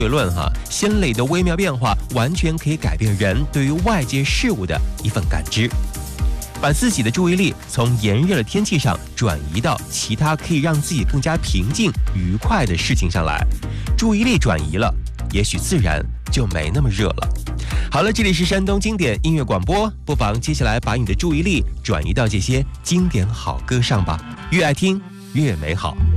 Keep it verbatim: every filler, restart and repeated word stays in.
论哈，鲜类的微妙变化完全可以改变人对于外界事物的一份感知。把自己的注意力从炎热的天气上转移到其他可以让自己更加平静愉快的事情上来，注意力转移了，也许自然就没那么热了。好了，这里是山东经典音乐广播，不妨接下来把你的注意力转移到这些经典好歌上吧，越爱听越美好。